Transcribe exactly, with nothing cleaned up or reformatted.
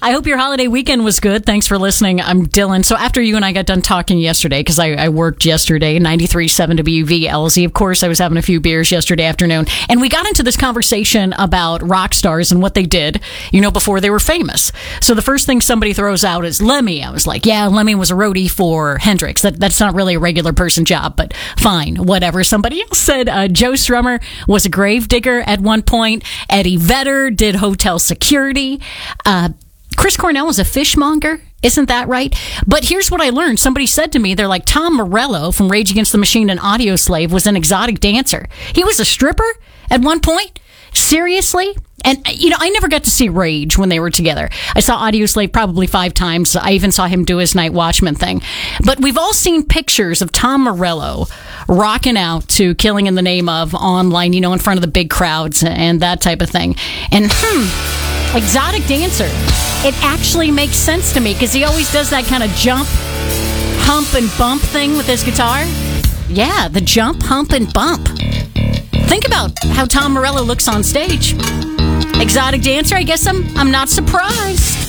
I hope your holiday weekend was good. Thanks for listening. I'm Dylan. So after you and I got done talking yesterday, because I, I worked yesterday, ninety-three point seven W V L Z, of course, I was having a few beers yesterday afternoon, and we got into this conversation about rock stars and what they did, you know, before they were famous. So the first thing somebody throws out is Lemmy. I was like, yeah, Lemmy was a roadie for Hendrix. That, that's not really a regular person job, but fine, whatever. Somebody else said uh, Joe Strummer was a grave digger at one point. Eddie Vedder did hotel security. Uh, Chris Cornell was a fishmonger. Isn't that right? But here's what I learned. Somebody said to me, they're like, Tom Morello from Rage Against the Machine and Audioslave was an exotic dancer. He was a stripper at one point? Seriously? And, you know, I never got to see Rage when they were together. I saw Audioslave probably five times. I even saw him do his Night Watchman thing. But we've all seen pictures of Tom Morello rocking out to Killing in the Name of online, you know, in front of the big crowds and that type of thing. And, hmm, exotic dancer. It actually makes sense to me because he always does that kind of jump, hump, and bump thing with his guitar. Yeah, the jump, hump, and bump. Think about how Tom Morello looks on stage. Exotic dancer, I guess I'm I'm not surprised.